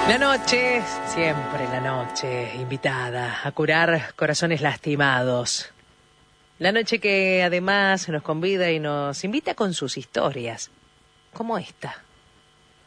La noche, siempre la noche, invitada a curar corazones lastimados. La noche que además nos convida y nos invita con sus historias, como esta.